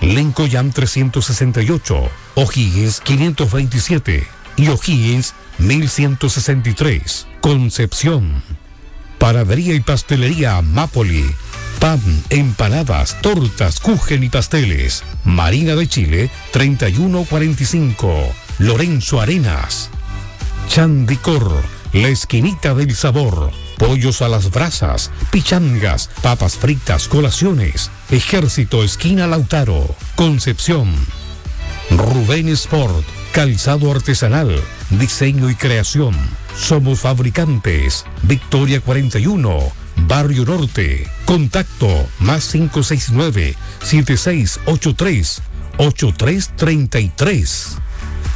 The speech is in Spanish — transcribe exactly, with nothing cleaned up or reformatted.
Lincoln trescientos sesenta y ocho, O'Higgins quinientos veintisiete y O'Higgins mil ciento sesenta y tres. Concepción. Panadería y pastelería Mapoli. Pan, empanadas, tortas, kuchen y pasteles. Marina de Chile, treinta y uno cuarenta y cinco. Lorenzo Arenas. Chandicor, la esquinita del sabor. Pollos a las brasas, pichangas, papas fritas, colaciones. Ejército, esquina Lautaro. Concepción. Rubén Sport, calzado artesanal, diseño y creación. Somos fabricantes. Victoria cuarenta y uno, Barrio Norte. Contacto más cinco seis nueve, siete seis ocho tres, ocho tres tres tres.